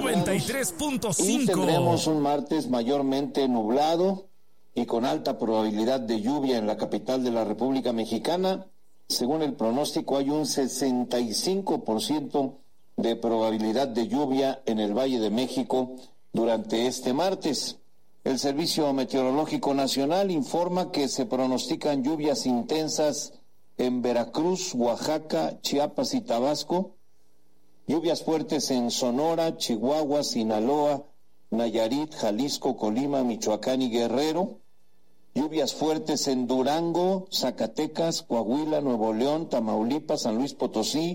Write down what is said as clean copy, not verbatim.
Y tendremos un martes mayormente nublado y con alta probabilidad de lluvia en la capital de la República Mexicana. Según el pronóstico, hay un 65% de probabilidad de lluvia en el Valle de México durante este martes. El Servicio Meteorológico Nacional informa que se pronostican lluvias intensas en Veracruz, Oaxaca, Chiapas y Tabasco, lluvias fuertes en Sonora, Chihuahua, Sinaloa, Nayarit, Jalisco, Colima, Michoacán y Guerrero, lluvias fuertes en Durango, Zacatecas, Coahuila, Nuevo León, Tamaulipas, San Luis Potosí,